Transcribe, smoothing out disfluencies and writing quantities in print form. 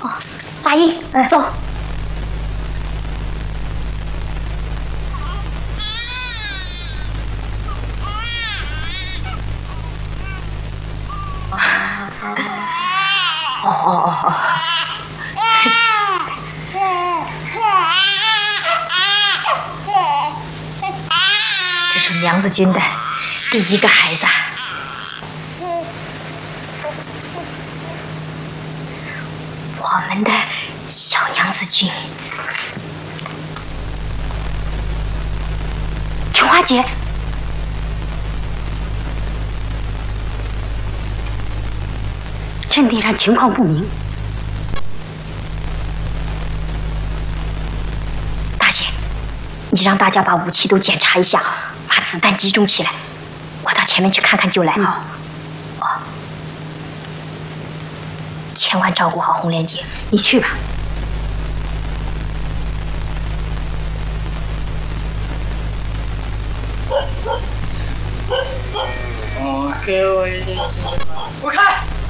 大英，走。这是娘子军的第一个孩子。我们的小娘子军。琼花姐。阵地上情况不明，大姐，你让大家把武器都检查一下，把子弹集中起来。我到前面去看看就来。千万照顾好红莲姐，你去吧。 给我一点时间吧。我看。